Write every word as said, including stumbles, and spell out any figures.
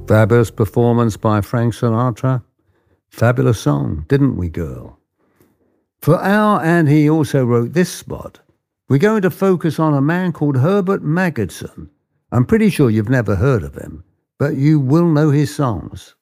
Fabulous performance by Frank Sinatra. Fabulous song, didn't we, girl? For our and he also wrote this spot, we're going to focus on a man called Herbert Magidson. I'm pretty sure you've never heard of him, but you will know his songs.